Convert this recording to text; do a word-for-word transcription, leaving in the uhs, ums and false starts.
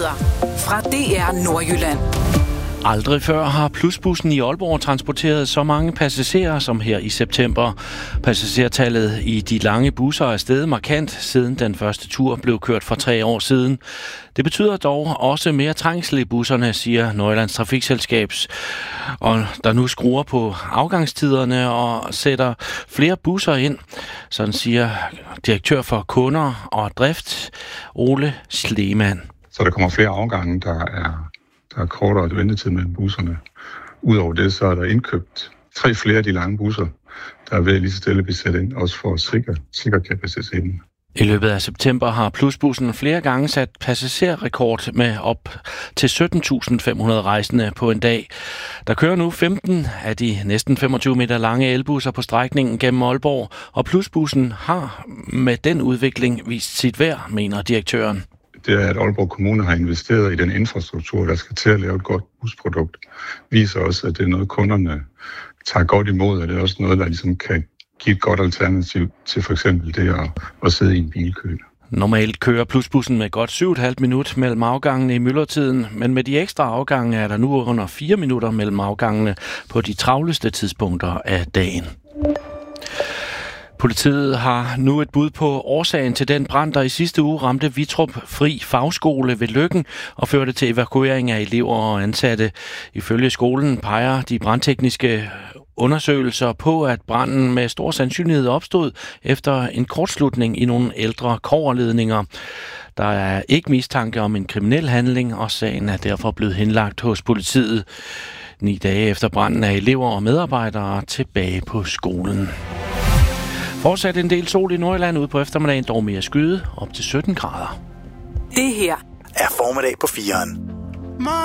nyheder fra D R Nordjylland. Aldrig før har Plusbussen i Aalborg transporteret så mange passagerer som her i september. Passagertallet i de lange busser er steget markant, siden den første tur blev kørt for tre år siden. Det betyder dog også mere trængsel i busserne, siger Nordjyllands Trafikselskabs, og der nu skruer på afgangstiderne og sætter flere busser ind. Sådan siger direktør for kunder og drift, Ole Sleemann. Så der kommer flere afgange, der er Der er kortere ventetid mellem busserne. Udover det, så er der indkøbt tre flere af de lange busser, der er ved at lige så stille blive sat ind, også for at sikre, sikre kapaciteten. I løbet af september har Plusbussen flere gange sat passagerrekord med op til sytten tusind fem hundrede rejsende på en dag. Der kører nu femten af de næsten femogtyve meter lange elbusser på strækningen gennem Aalborg, og Plusbussen har med den udvikling vist sit værd, mener direktøren. Det er, at Aalborg Kommune har investeret i den infrastruktur, der skal til at lave et godt busprodukt, viser også, at det er noget, kunderne tager godt imod, og det er også noget, der ligesom kan give et godt alternativ til for eksempel det at, at sidde i en bilkø. Normalt kører Plusbussen med godt syv komma fem minut mellem afgangene i myldretiden, men med de ekstra afgange er der nu under fire minutter mellem afgangene på de travleste tidspunkter af dagen. Politiet har nu et bud på årsagen til den brand, der i sidste uge ramte Vittrup Fri Fagskole ved Løkken og førte til evakuering af elever og ansatte. Ifølge skolen peger de brandtekniske undersøgelser på, at branden med stor sandsynlighed opstod efter en kortslutning i nogle ældre kobberledninger. Der er ikke mistanke om en kriminel handling, og sagen er derfor blevet henlagt hos politiet. Ni dage efter branden er elever og medarbejdere tilbage på skolen. Fortsat en del sol i Nordjylland, ude på eftermiddagen, dog mere skyde, op til sytten grader. Det her er formiddag på fireren.